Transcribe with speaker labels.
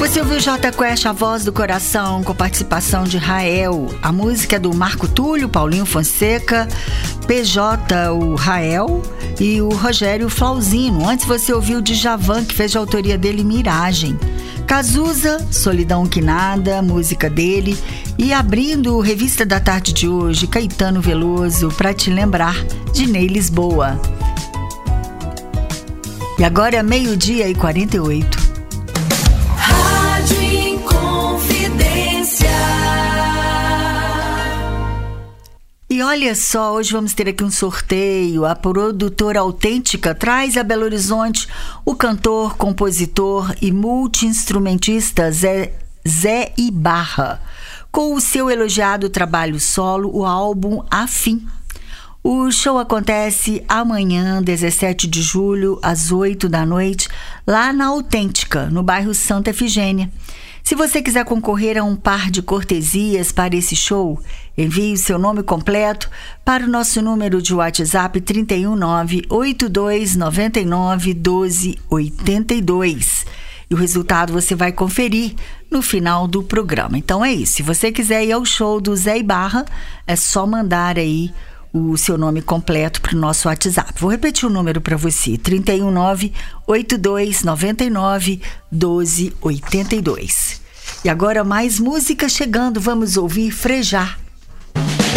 Speaker 1: Você ouviu Jota Quest, A Voz do Coração, com participação de Rael. A música é do Marco Túlio, Paulinho Fonseca, PJ, o Rael e o Rogério Flauzino. Antes você ouviu o Djavan, que fez de autoria dele Miragem. Cazuza, Solidão Que Nada, música dele. E abrindo Revista da Tarde de hoje, Caetano Veloso, Pra Te Lembrar, de Ney Lisboa. E agora é 12:48. E olha só, hoje vamos ter aqui um sorteio. A produtora Autêntica traz a Belo Horizonte o cantor, compositor e multi-instrumentista Zé Ibarra, com o seu elogiado trabalho solo, o álbum Afim. O show acontece amanhã, 17 de julho, às 8 da noite, lá na Autêntica, no bairro Santa Efigênia. Se você quiser concorrer a um par de cortesias para esse show, envie o seu nome completo para o nosso número de WhatsApp 319-8299-1282. E o resultado você vai conferir no final do programa. Então é isso. Se você quiser ir ao show do Zé Ibarra, é só mandar aí o seu nome completo para o nosso WhatsApp. Vou repetir o número para você, 319-8299-1282. E agora mais música chegando, vamos ouvir Frejá,